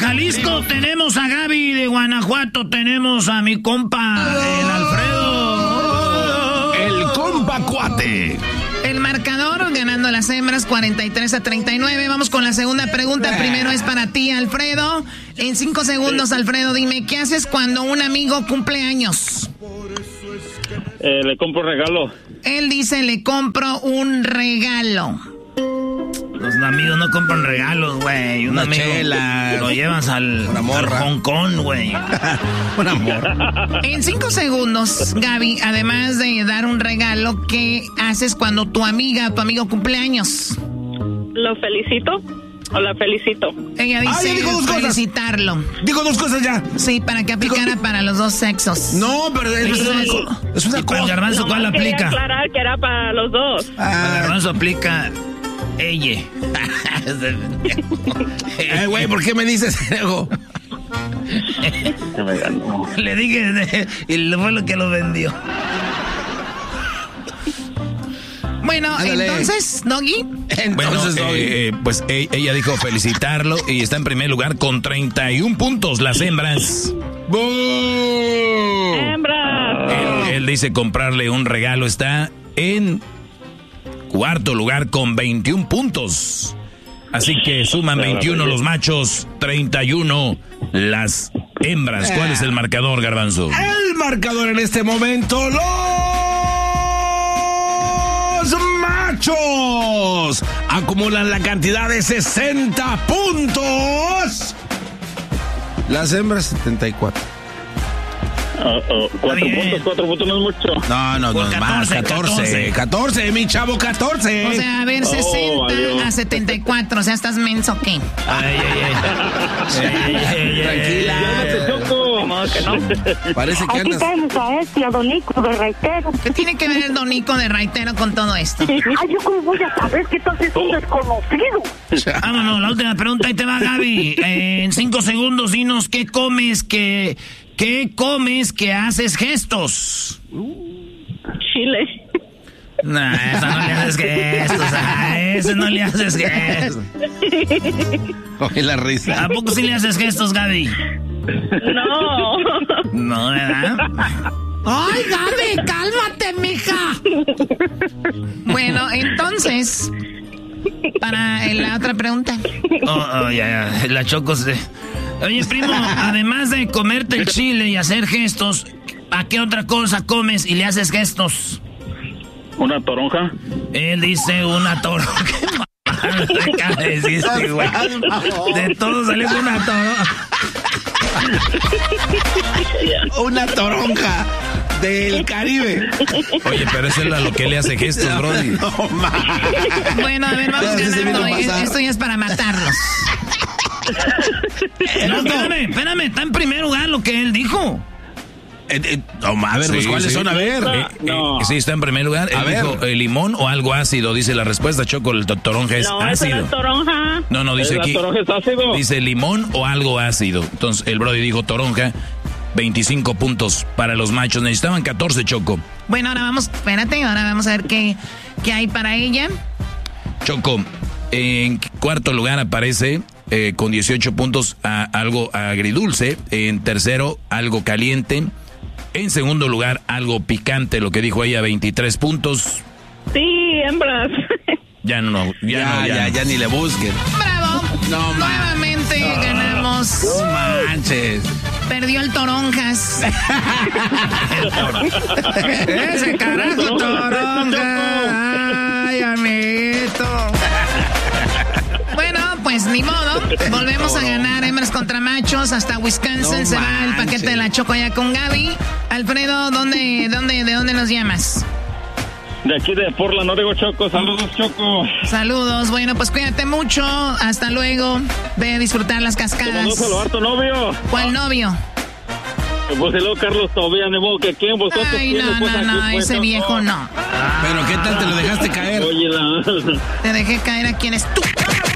Jalisco tenemos a Gaby, de Guanajuato tenemos a mi compa, el Alfredo. El compa cuate. El marcador ganando las hembras 43-39. Vamos con la segunda pregunta. Primero es para ti, Alfredo. En 5 segundos, Alfredo, dime, ¿qué haces cuando un amigo cumple años? Le compro regalo. Él dice, le compro un regalo. Los amigos no compran regalos, güey. Una chela. Lo llevas al Hong Kong, güey. Una morra. En 5 segundos, Gaby, además de dar un regalo, ¿qué haces cuando tu amigo cumple años? ¿Lo felicito o la felicito? Ella dice dijo 2 cosas. felicitarlo. Digo 2 cosas ya. Sí, para que aplicara para los 2 sexos. No, pero es una Para el cosa. Garbanzo, ¿cuál Nomás quería aplica? aclarar que era para los dos. Para el Garbanzo aplica ella. Güey, ¿por qué me dices algo? Que me ganó. Le dije, y fue lo que lo vendió. Bueno, Ándale. entonces, Doggy. Entonces, pues ella dijo felicitarlo y está en primer lugar con 31 puntos las hembras. ¡Hembra! Él dice comprarle un regalo, está en cuarto lugar con 21 puntos. Así que suman 21 los machos, 31 las hembras. ¿Cuál es el marcador, Garbanzo? el marcador en este momento, los machos acumulan la cantidad de 60 puntos. Las hembras 74. 4 puntos no es mucho. No, Por es más, 14, mi chavo, 14. O sea, a ver, 60 valió. a 74. O sea, ¿estás menso o qué? Tranquila. Choco. No, que no. Parece que Aquí andas. tenemos a este, a Donico de Raitero. ¿Qué tiene que ver el Donico de Raitero con todo esto? Ay, yo cómo voy a saber que tú es un desconocido. Vámonos, la última pregunta, ahí te va, Gaby. En 5 segundos, dinos qué comes que haces gestos. Chile. Nah, esa no le haces gestos. A ese no le haces gestos. Oye, la risa. ¿A poco sí le haces gestos, Gaby? No. No, ¿verdad? ¡Ay, Gaby, cálmate, mija! Bueno, entonces, para la otra pregunta. Ya. La Choco se... Oye, primo, además de comerte el chile y hacer gestos, ¿a qué otra cosa comes y le haces gestos? Una toronja. Él dice una toronja. De todo salió una toronja. Una toronja del Caribe. Oye, pero eso es a lo que le hace gestos, Brody. No, man. Bueno, a ver, vamos ganando. Esto ya es para matarlos. No, espérame, está en primer lugar lo que él dijo. A ver, pues, ¿cuáles son? A ver. Sí, está en primer lugar. A Él ver. dijo limón o algo ácido, dice la respuesta. Choco, el toronja es No, esa no ácido. es toronja. No, dice ¿La aquí. toronja es ácido? Dice limón o algo ácido. Entonces, el Brody dijo toronja. 25 puntos para los machos. Necesitaban 14, Choco. Bueno, ahora vamos a ver qué hay para ella. Choco, en cuarto lugar aparece con 18 puntos algo agridulce. En tercero, algo caliente. En segundo lugar, algo picante, lo que dijo ella, 23 puntos. Sí, hembras. Ya no. Ya ni le busquen. ¡Bravo! No, Nuevamente ganamos. No manches. Perdió el Toronjas. Ese carajo toronja. Ay, amiguito. Bueno, pues ni modo. Volvemos a ganar hembras contra machos. Hasta Wisconsin se va el paquete de la Choco allá con Gaby. Alfredo, ¿de dónde nos llamas? De aquí de Portland, no digo Choco. Saludos, Choco. Saludos. Bueno, pues cuídate mucho. Hasta luego. Ve a disfrutar las ¿Te mandó cascadas. saludar tu novio? ¿Cuál novio? Pues el Carlos todavía, ni modo que quién vosotros. Ay, quién, pues, aquí, no, pues, ese Choco. viejo no. Pero ¿qué tal te lo dejaste caer? Oye, Te dejé caer a quien es tú.